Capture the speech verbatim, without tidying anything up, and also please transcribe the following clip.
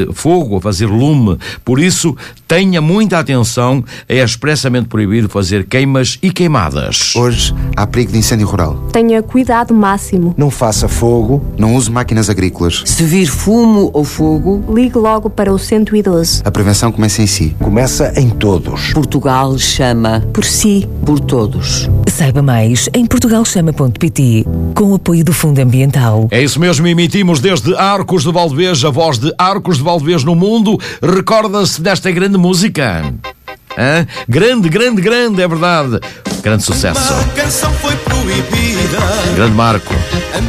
fogo, a fazer lume. Por isso, tenha muita atenção, é expressamente proibido fazer queimas e queimadas. Hoje há perigo de incêndio rural. Tenha cuidado máximo. Não faça fogo. Não use máquinas agrícolas. Se vir fumo ou fogo, ligue logo para o cento e doze. A prevenção começa em si. Começa em todos. Portugal chama por si, por todos. Saiba mais em portugal chama ponto pt, com o apoio do Fundo Ambiental. É isso mesmo, emitimos desde Arcos de Valdevez, a voz de Arcos de Valdevez no mundo. Recorda-se desta grande música? Hã? Grande, grande, grande, é verdade. Grande sucesso. A canção foi proibida. Grande marco.